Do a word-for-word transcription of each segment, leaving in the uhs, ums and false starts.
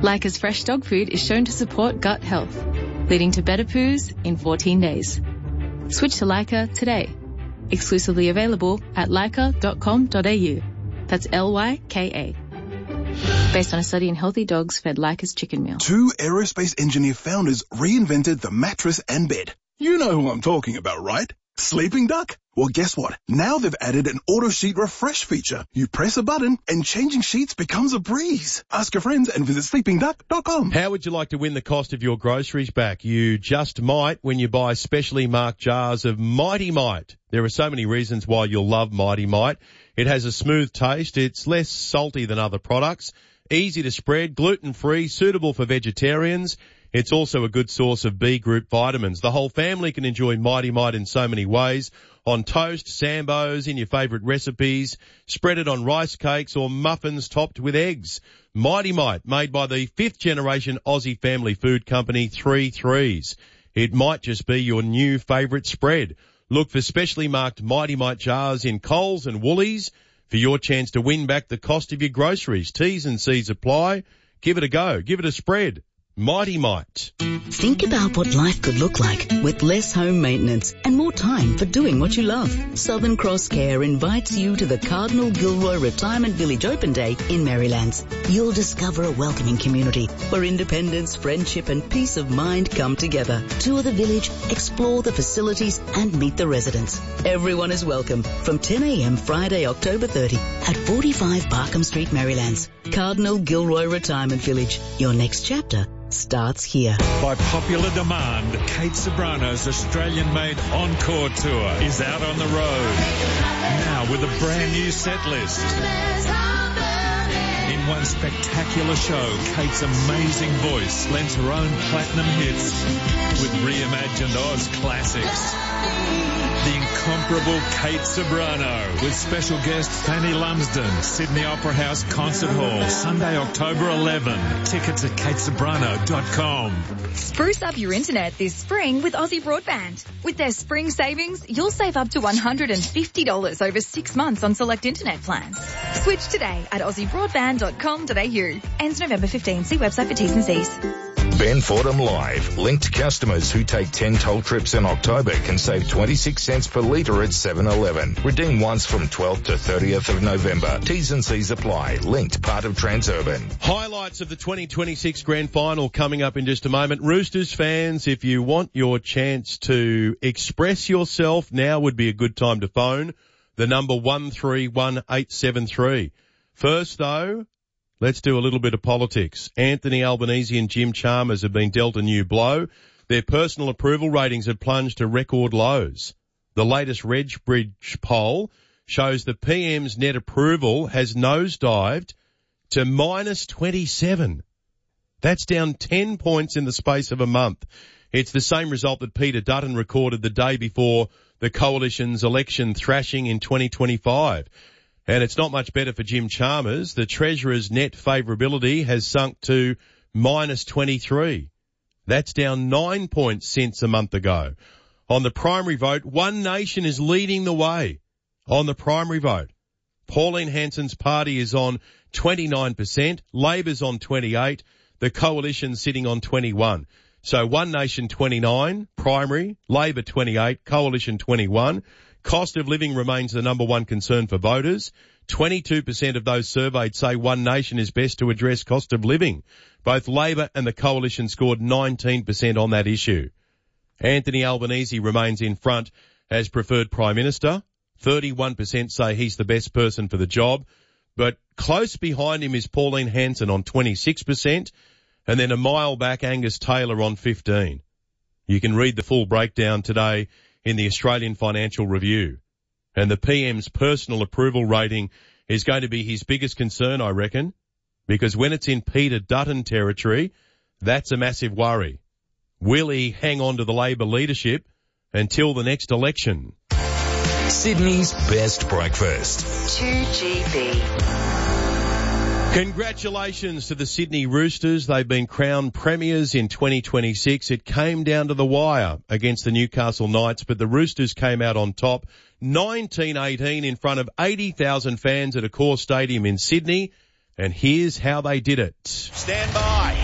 Leica's fresh dog food is shown to support gut health, leading to better poos in fourteen days. Switch to Leica today. Exclusively available at leica dot com dot a u. That's L Y K A. Based on a study in healthy dogs fed Leica's chicken meal. Two aerospace engineer founders reinvented the mattress and bed. You know who I'm talking about, right? Sleeping Duck? Well, guess what? Now they've added an auto sheet refresh feature. You press a button and changing sheets becomes a breeze. Ask your friends and visit sleeping duck dot com. How would you like to win the cost of your groceries back? You just might when you buy specially marked jars of Mighty Mite. There are so many reasons why you'll love Mighty Mite. It has a smooth taste. It's less salty than other products. Easy to spread, gluten-free, suitable for vegetarians. It's also a good source of B group vitamins. The whole family can enjoy Mighty Mite in so many ways. On toast, sambos, in your favourite recipes. Spread it on rice cakes or muffins topped with eggs. Mighty Mite, made by the fifth generation Aussie family food company Three Threes. It might just be your new favourite spread. Look for specially marked Mighty Mite jars in Coles and Woolies for your chance to win back the cost of your groceries. T's and C's apply. Give it a go. Give it a spread. Mighty Mite. Think about what life could look like with less home maintenance and more time for doing what you love. Southern Cross Care invites you to the Cardinal Gilroy Retirement Village Open Day in Marylands. You'll discover a welcoming community where independence, friendship and peace of mind come together. Tour the village, explore the facilities and meet the residents. Everyone is welcome from ten a.m. Friday, October thirtieth at forty-five Barkham Street, Marylands. Cardinal Gilroy Retirement Village. Your next chapter starts here. By popular demand, Kate Ceberano's Australian-made Encore Tour is out on the road. Now with a brand new set list. In one spectacular show, Kate's amazing voice lends her own platinum hits with reimagined Oz classics. The incomparable Kate Ceberano with special guest Fanny Lumsden, Sydney Opera House Concert Hall, Sunday, October eleventh. Tickets at kate ceberano dot com. Spruce up your internet this spring with Aussie Broadband. With their spring savings, you'll save up to one hundred fifty dollars over six months on select internet plans. Switch today at aussie broadband dot com dot a u. Ends November fifteenth. See website for T's and C's. Ben Fordham Live. Linked customers who take ten toll trips in October can save twenty-six cents per litre at seven eleven. Redeem once from twelfth to thirtieth of November. T's and C's apply. Linked, part of Transurban. Highlights of the twenty twenty-six Grand Final coming up in just a moment. Roosters fans, if you want your chance to express yourself, now would be a good time to phone the number one three one eight seven three. First, though, let's do a little bit of politics. Anthony Albanese and Jim Chalmers have been dealt a new blow. Their personal approval ratings have plunged to record lows. The latest RegBridge poll shows the P M's net approval has nosedived to minus twenty-seven. That's down ten points in the space of a month. It's the same result that Peter Dutton recorded the day before the Coalition's election thrashing in twenty twenty-five. And it's not much better for Jim Chalmers. The Treasurer's net favourability has sunk to minus twenty-three. That's down nine points since a month ago. On the primary vote, One Nation is leading the way. On the primary vote, Pauline Hanson's party is on twenty-nine percent, Labor's on twenty-eight, the Coalition sitting on twenty-one. So One Nation twenty-nine, primary, Labor twenty-eight, Coalition twenty-one. Cost of living remains the number one concern for voters. twenty-two percent of those surveyed say One Nation is best to address cost of living. Both Labor and the Coalition scored nineteen percent on that issue. Anthony Albanese remains in front as preferred Prime Minister. thirty-one percent say he's the best person for the job. But close behind him is Pauline Hanson on twenty-six percent. And then a mile back, Angus Taylor on fifteen. You can read the full breakdown today in the Australian Financial Review. And the P M's personal approval rating is going to be his biggest concern, I reckon, because when it's in Peter Dutton territory, that's a massive worry. Will he hang on to the Labor leadership until the next election? Sydney's best breakfast. two G B. Congratulations to the Sydney Roosters. They've been crowned premiers in twenty twenty-six. It came down to the wire against the Newcastle Knights, but the Roosters came out on top, nineteen eighteen in front of eighty thousand fans at Accor Stadium in Sydney. And here's how they did it. Stand by.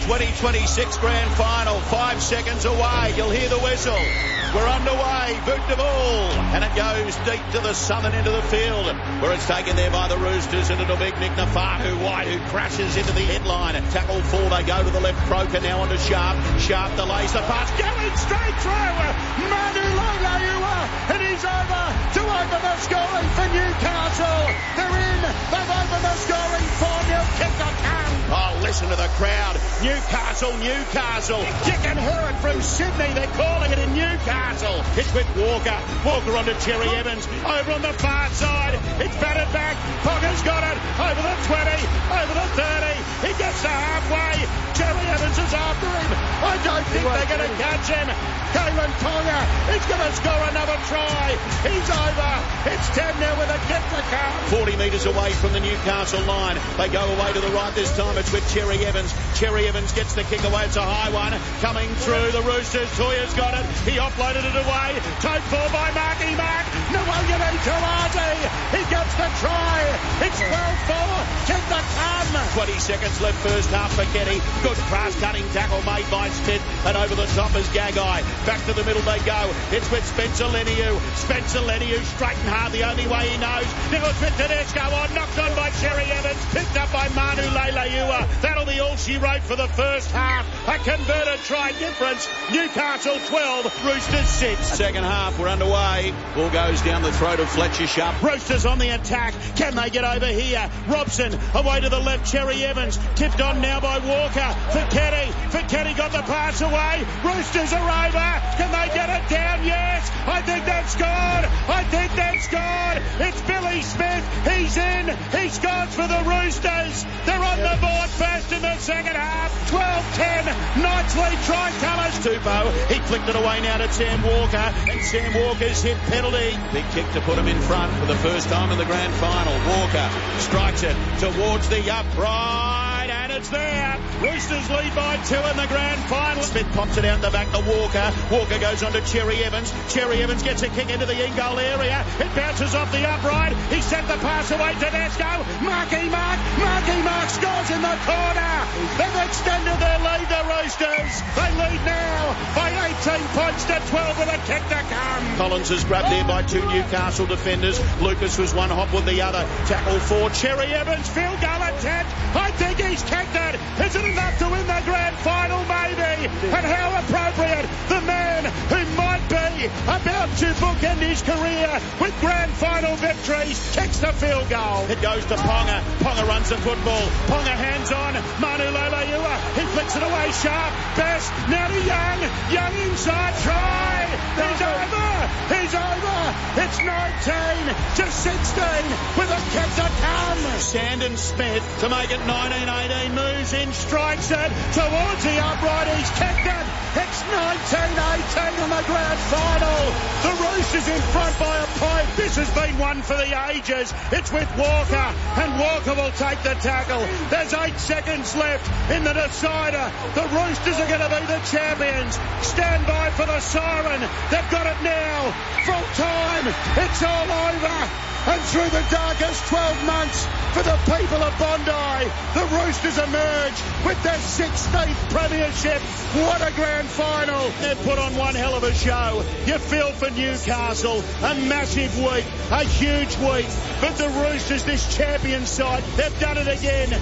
twenty twenty-six Grand Final, five seconds away. You'll hear the whistle. We're underway. Boot de ball. And it goes deep to the southern end of the field, where it's taken there by the Roosters, and it'll be Nick Nafatu White, who crashes into the headline. Tackle four, they go to the left. Croker now onto Sharp. Sharp delays the pass. Going straight through. Manu Leilua. It is over to open the scoring for Newcastle. They're in. They've opened the scoring. four nil. Kick the can. Oh, listen to the crowd. Newcastle, Newcastle. You can hear it from Sydney. They're calling it in Newcastle. It's with Walker. Walker onto Cherry Evans. Over on the far side. It's batted back. Ponga's got it. Over the twenty. Over the thirty. He gets to halfway. Cherry Evans is after him. I don't think they're going to catch him. Kalen Ponga is going to score another try. He's over. It's ten nil with a kick to come. forty metres away from the Newcastle line. They go away to the right this time. It's with Cherry Evans. Cherry Evans gets the kick away. It's a high one. Coming through the Roosters. Toya's got it. He offloaded it away. Take four by Marky Mark. Nawalgani Talati. He gets the try. It's twelve four. Kick the come. twenty seconds left first half for Kenny. Good cross-cutting tackle made by Smith. And over the top is Gagai. Back to the middle they go. It's with Spencer Leniu. Spencer Leniu straight and hard, the only way he knows. Now it's with Tedesco on, knocked on by Cherry Evans, picked up by Manu Leilua. That'll be all she wrote for the first half. A converted try difference. Newcastle twelve, Roosters six. Second half, we're underway. Ball goes down the throat of Fletcher Sharp. Roosters on the attack. Can they get over here? Robson away to the left. Cherry Evans tipped on now by Walker. Feketi. Feketi got the pass away. Roosters are over. Can they get it down? Yes. I think they've scored. I think they've scored. It's Billy Smith. He's in. He scores for the Roosters. They're on the board first in the second half. twelve ten. Knights lead Tricolours. Tupou. He flicked it away now to Sam Walker. And Sam Walker's hit penalty. Big kick to put him in front for the first time in the grand final. Walker strikes it towards the upright. And it's there. Roosters lead by two in the grand final. Smith pops it out the back to Walker. Walker goes on to Cherry Evans. Cherry Evans gets a kick into the in-goal area. It bounces off the upright. He sent the pass away to Tedesco. Marky Mark. Marky Mark scores in the corner. They've extended their lead, the Roosters. They lead now by eighteen points to twelve with a kick to come. Collins is grabbed there by two Newcastle defenders. Lucas was one hop with the other. Tackle for Cherry Evans. Field goal attempt. I think he's kicked it. Is it enough to win the grand final? Maybe. And how appropriate. The man who might be about to bookend his career with grand final victories kicks the field goal. It goes to Ponga. Ponga runs the football. Ponga hands on. Manu Leilua. He flicks it away sharp. Best. Now to Young. Young inside. Try. He's over. He's over. It's nineteen to sixteen with a kick to come. Sandon Smith to make it nineteen eighteen. Moves in. Strikes it towards the upright. He's kicked it. It's nineteen eighteen in the grand final. The Roosters in front by a point. This has been one for the ages. It's with Walker, and Walker will take the tackle. There's eight seconds left in the decider. The Roosters are going to be the champions. Stand by for the siren. They've got it now. Full time. It's all over. And through the darkest twelve months for the people of Bondi, the Roosters emerge with their sixteenth premiership. What a grand final. They've put on one hell of a show. You feel for Newcastle. A massive week. A huge week. But the Roosters, this champion side, they've done it again.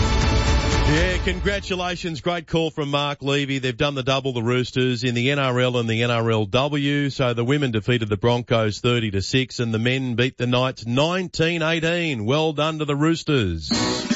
Yeah, congratulations. Great call from Mark Levy. They've done the double, the Roosters, in the N R L and the N R L W. So the women defeated the Broncos thirty to six and the men beat the Knights nineteen eighteen. Well done to the Roosters.